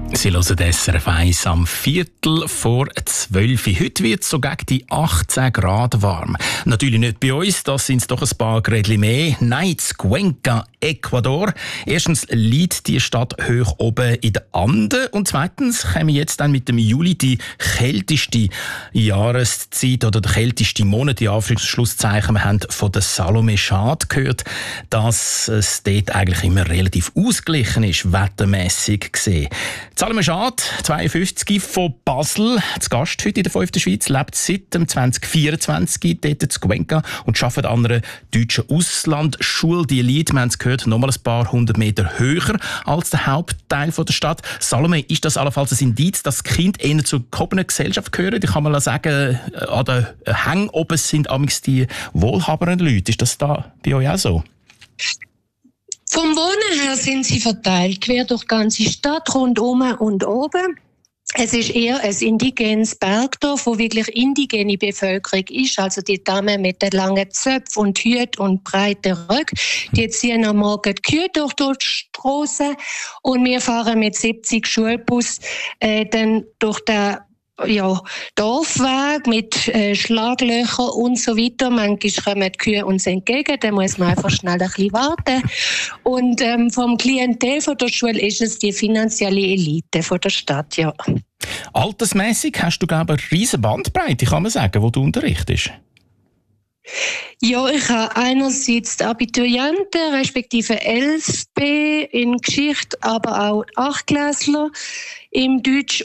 Sie hören SRF 1 am 11:45. Heute wird es so gegen die 18 Grad warm. Natürlich nicht bei uns, das sind es doch ein paar Grad mehr. Nein, in Cuenca, Ecuador. Erstens liegt die Stadt hoch oben in den Anden und zweitens kommen jetzt dann mit dem Juli die kälteste Jahreszeit oder der kälteste Monat, in Anführungszeichen. Wir haben von der Salome Schad gehört, dass es dort eigentlich immer relativ ausgeglichen ist, wettermässig gesehen. Salome Schad, 52, von Basel, zu Gast heute in der 5. Schweiz, lebt seit dem 2024 dort in Cuenca und arbeitet an einer deutschen Auslandschule. Die liegt, wir haben es gehört, nochmal ein paar 100 Meter höher als der Hauptteil der Stadt. Salome, ist das allenfalls ein Indiz, dass die Kinder eher zur gehobenen Gesellschaft gehören? Ich kann mal sagen, an den Hängen oben sind amigs die wohlhabenden Leute. Ist das da bei euch auch so? Vom Wohnen her sind sie verteilt, quer durch die ganze Stadt, rundum und oben. Es ist eher ein indigenes Bergdorf, wo wirklich indigene Bevölkerung ist. Also die Damen mit den langen Zöpfen und Hüten und breiten Röcken, die ziehen am Morgen die Kühe durch die Strasse und wir fahren mit 70 Schulbus dann durch den Dorfweg mit Schlaglöchern und so weiter. Manchmal kommen die Kühe uns entgegen, da muss man einfach schnell ein bisschen warten. Und vom Klientel von der Schule ist es die finanzielle Elite von der Stadt, ja. Altersmässig hast du, glaube ich, eine riesen Bandbreite, kann man sagen, wo du unterrichtest. Ja, ich habe einerseits die Abiturienten, respektive 11b in Geschichte, aber auch Achtklässler im Deutsch